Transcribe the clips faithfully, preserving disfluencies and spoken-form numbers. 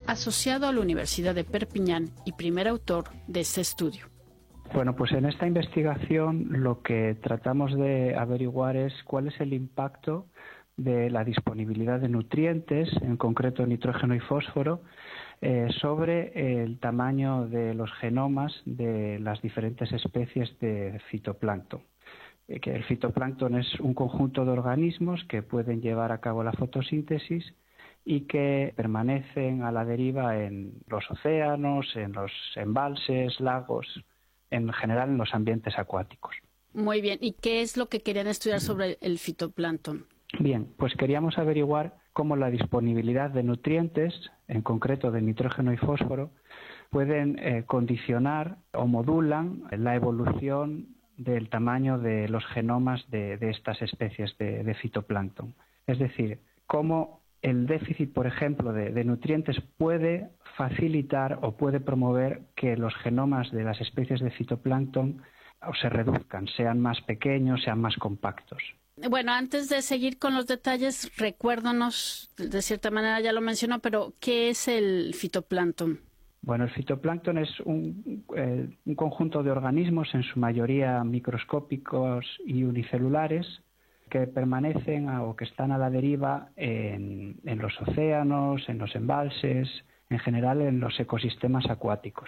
asociado a la Universidad de Perpiñán y primer autor de este estudio. Bueno, pues en esta investigación lo que tratamos de averiguar es cuál es el impacto de la disponibilidad de nutrientes, en concreto nitrógeno y fósforo, eh, sobre el tamaño de los genomas de las diferentes especies de fitoplancton. Eh, que el fitoplancton es un conjunto de organismos que pueden llevar a cabo la fotosíntesis y que permanecen a la deriva en los océanos, en los embalses, lagos, en general en los ambientes acuáticos. Muy bien, ¿y qué es lo que querían estudiar sobre el fitoplancton? Bien, pues queríamos averiguar cómo la disponibilidad de nutrientes, en concreto de nitrógeno y fósforo, pueden eh, condicionar o modulan la evolución del tamaño de los genomas de, de estas especies de, de fitoplancton. Es decir, cómo el déficit, por ejemplo, de, de nutrientes puede facilitar o puede promover que los genomas de las especies de fitoplancton o se reduzcan, sean más pequeños, sean más compactos. Bueno, antes de seguir con los detalles, recuérdanos, de cierta manera ya lo mencionó, pero ¿qué es el fitoplancton? Bueno, el fitoplancton es un, eh, un conjunto de organismos, en su mayoría microscópicos y unicelulares, que permanecen a, o que están a la deriva en, en los océanos, en los embalses, en general en los ecosistemas acuáticos.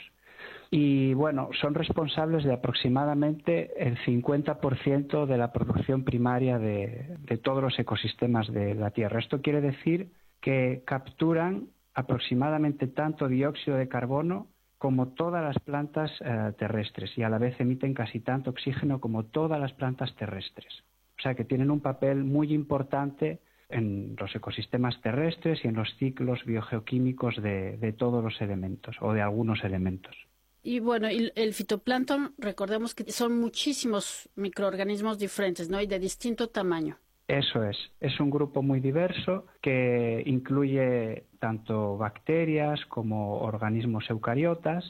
Y bueno, son responsables de aproximadamente el cincuenta por ciento de la producción primaria de, de todos los ecosistemas de la Tierra. Esto quiere decir que capturan aproximadamente tanto dióxido de carbono como todas las plantas eh, terrestres y a la vez emiten casi tanto oxígeno como todas las plantas terrestres. O sea que tienen un papel muy importante en los ecosistemas terrestres y en los ciclos biogeoquímicos de, de todos los elementos o de algunos elementos. Y bueno, el, el fitoplancton, recordemos que son muchísimos microorganismos diferentes, ¿no? Y de distinto tamaño. Eso es, es un grupo muy diverso que incluye tanto bacterias como organismos eucariotas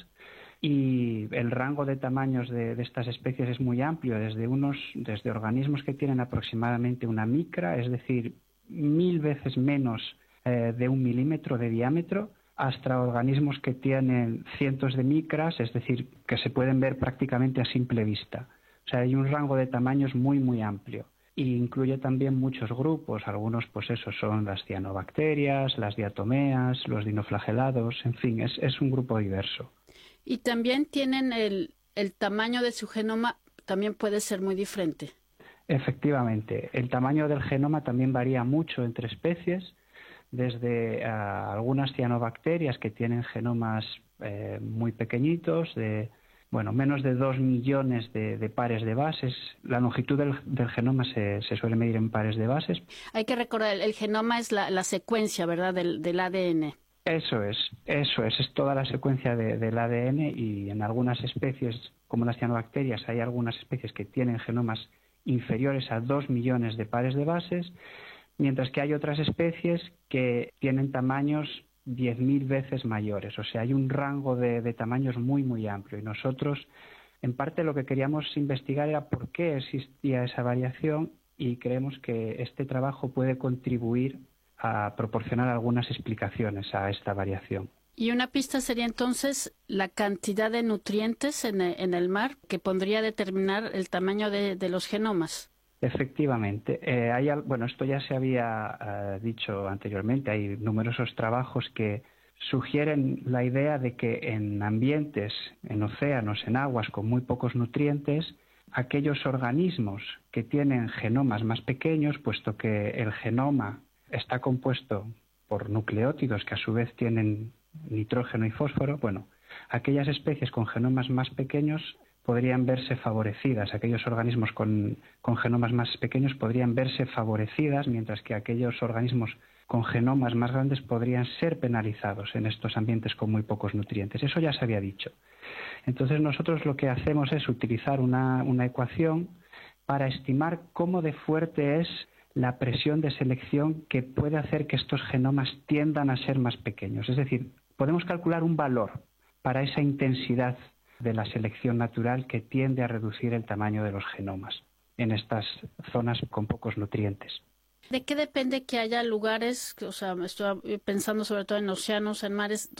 y el rango de tamaños de, de estas especies es muy amplio, desde unos, desde organismos que tienen aproximadamente una micra, es decir, mil veces menos eh, de un milímetro de diámetro, hasta organismos que tienen cientos de micras, es decir, que se pueden ver prácticamente a simple vista. O sea, hay un rango de tamaños muy, muy amplio. Y incluye también muchos grupos, algunos pues esos son las cianobacterias, las diatomeas, los dinoflagelados, en fin, es, es un grupo diverso. Y también tienen el, el tamaño de su genoma, también puede ser muy diferente. Efectivamente, el tamaño del genoma también varía mucho entre especies, desde uh, algunas cianobacterias que tienen genomas eh, muy pequeñitos, de bueno, menos de dos millones de, de pares de bases. La longitud del, del genoma se, se suele medir en pares de bases. Hay que recordar, el, el genoma es la, la secuencia, ¿verdad?, del, del A D N. Eso es, eso es, es toda la secuencia de, del A D N y en algunas especies, como las cianobacterias, hay algunas especies que tienen genomas inferiores a dos millones de pares de bases, mientras que hay otras especies que tienen tamaños diez mil veces mayores. O sea, hay un rango de, de tamaños muy, muy amplio. Y nosotros, en parte, lo que queríamos investigar era por qué existía esa variación y creemos que este trabajo puede contribuir a proporcionar algunas explicaciones a esta variación. Y una pista sería entonces la cantidad de nutrientes en el, en el mar que podría determinar el tamaño de, de los genomas. Efectivamente. Eh, hay, bueno, esto ya se había eh, dicho anteriormente. Hay numerosos trabajos que sugieren la idea de que en ambientes, en océanos, en aguas con muy pocos nutrientes, aquellos organismos que tienen genomas más pequeños, puesto que el genoma está compuesto por nucleótidos que a su vez tienen nitrógeno y fósforo, bueno, aquellas especies con genomas más pequeños podrían verse favorecidas, aquellos organismos con, con genomas más pequeños podrían verse favorecidas, mientras que aquellos organismos con genomas más grandes podrían ser penalizados en estos ambientes con muy pocos nutrientes. Eso ya se había dicho. Entonces nosotros lo que hacemos es utilizar una, una ecuación para estimar cómo de fuerte es la presión de selección que puede hacer que estos genomas tiendan a ser más pequeños. Es decir, podemos calcular un valor para esa intensidad de la selección natural que tiende a reducir el tamaño de los genomas en estas zonas con pocos nutrientes. ¿De qué depende que haya lugares, o sea, estoy pensando sobre todo en océanos, en mares,